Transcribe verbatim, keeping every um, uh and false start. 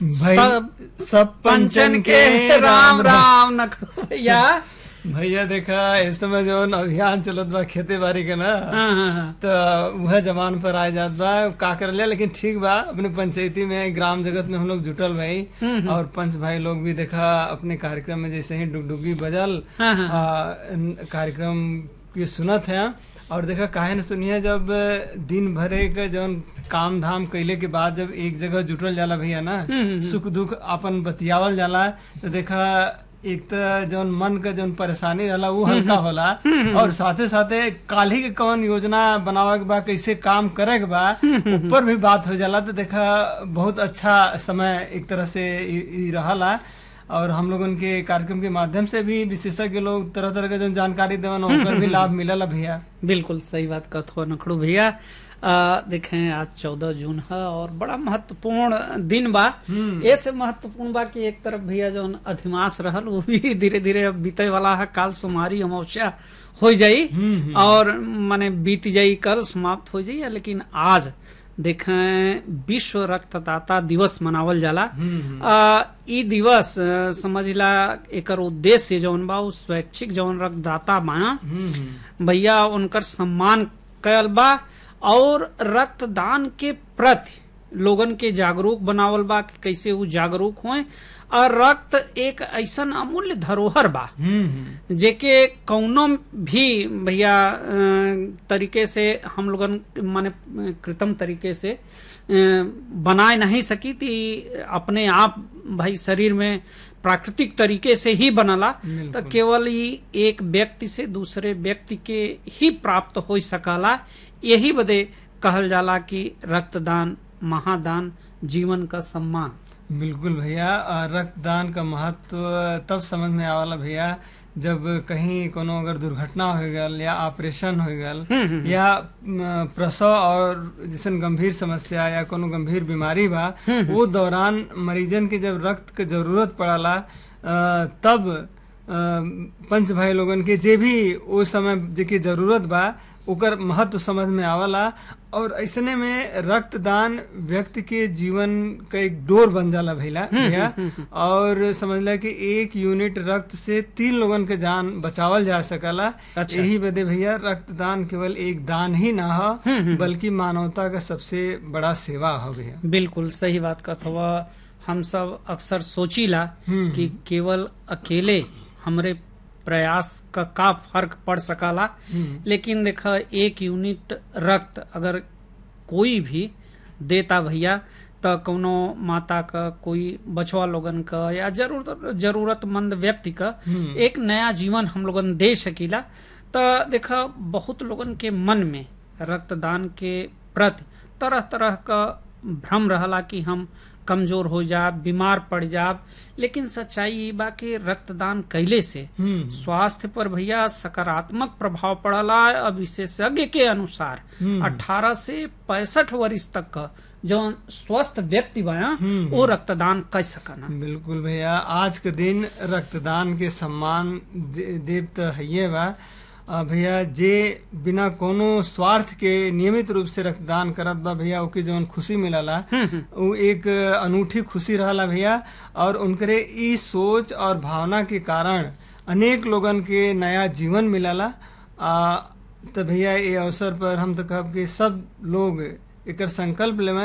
भाई सब सब पंचन के राम राम नखड़ू भैया। भैया देखा इस समय जो अभियान चलत बा खेती बाड़ी के ना, हाँ, हाँ, हाँ। तो वह जमान पर आ जात बा का कर लिया, लेकिन ठीक बा अपने पंचायती में ग्राम जगत में हम लोग जुटल भाई, और पंच भाई लोग भी देखा अपने कार्यक्रम में जैसे ही डुगडुगी बजल हाँ, हाँ। आ, न- कार्यक्रम की सुनत है। और देखा काहे न सुनिए, जब दिन भरे का जौन काम धाम कैले के बाद जब एक जगह जुटल जाला भैया ना, सुख दुख अपन बतियावल जाला, तो देखा एक तो जौन मन का जौन परेशानी रहला वो हल्का होला, और साथे साथे काल्हि के कौन योजना बनावे के बा, कैसे काम करे के बा, ऊपर भी बात हो जाला। तो देखा बहुत अच्छा समय एक तरह से इ- इ रहला। और हम लोग उनके कार्यक्रम के माध्यम से भी विशेषज्ञ लोग तरह तरह के जो जानकारी देवन ओकर भी लाभ मिलल भैया। बिल्कुल सही बात कहत हो नखड़ू भैया। आ, देखें आज चौदह जून है और बड़ा महत्वपूर्ण दिन बा। ऐसे महत्वपूर्ण बा कि एक तरफ भैया जो अधिमास रहल वो भी धीरे धीरे अब बीते वाला है, काल सोमवारी अमावस्या हो जाई और माने बीत जाई, कल समाप्त हो जाई। लेकिन आज देखें विश्व रक्तदाता दिवस मनावल जाला। आ, ई दिवस आ, समझला एकर उद्देश्य जौन बा उ स्वैच्छिक जौन रक्तदाता बा भैया उनकर सम्मान कयल बा और रक्तदान के प्रति लोगन के जागरूक बनावल बा कि कैसे वो जागरूक होए। और रक्त एक ऐसन अमूल्य धरोहर बा जेके कौनो भी भैया अ, तरीके से हम लोगन माने कृत्रिम तरीके से अ, बनाए नहीं सकी थी, अपने आप भाई शरीर में प्राकृतिक तरीके से ही बनला। तो केवल ही एक व्यक्ति से दूसरे व्यक्ति के ही प्राप्त हो सकला। यही बदे कहल जाला कि रक्तदान महादान जीवन का सम्मान। बिल्कुल भैया, और रक्तदान का महत्व तब समझ में आवाला भैया जब कहीं कोनो अगर दुर्घटना हो गल या ऑपरेशन हो गल या म, प्रसव और जैसे गंभीर समस्या या कोनो गंभीर बीमारी बा, वो दौरान मरीजन के जब रक्त के जरूरत पड़ला अ, तब अ, पंच भाई लोगन के जे भी वो समय जेके जरूरत बा ओकर महत्व समझ में आवला। और ऐसने में रक्तदान व्यक्ति के जीवन का एक डोर बन जाला भैया भैया और समझला कि एक यूनिट रक्त से तीन लोगन के जान बचावल जा सकला। अच्छा। यही बदे भैया रक्तदान केवल एक दान ही ना हो बल्कि मानवता का सबसे बड़ा सेवा हो भैया। बिल्कुल सही बात कहत हवा। हम सब अक्सर सोचीला कि केवल अकेले हमरे प्रयास का का फर्क पड़ सकाला, लेकिन देखा एक यूनिट रक्त अगर कोई भी देता भैया तो कौनो माता का कोई बचवा लोगन का या जरूरत जरूरतमंद व्यक्ति का एक नया जीवन हम लोगन दे सकीला। तो देखा बहुत लोगन के मन में रक्तदान के प्रति तरह तरह का भ्रम रहला कि हम कमजोर हो जाब, बीमार पड़ जाब, लेकिन सच्चाई ये बा कि रक्तदान कैले से स्वास्थ्य पर भैया सकारात्मक प्रभाव पड़ला। अब विशेषज्ञ के अनुसार अठारह से पैंसठ वर्ष तक का जो स्वस्थ व्यक्ति बा वो रक्तदान कर सकना। बिल्कुल भैया, आज के दिन रक्तदान के सम्मान दे, देव तो है बा भैया। जे बिना कोनो स्वार्थ के नियमित रूप से रक्तदान करत बा भैया, ओके जौन खुशी मिलला वो एक अनूठी खुशी रहला भैया। और उनकरे ई सोच और भावना के कारण अनेक लोगन के नया जीवन मिलला। तो भैया ये अवसर पर हम तो कहब कि सब लोग एकर संकल्प लेवे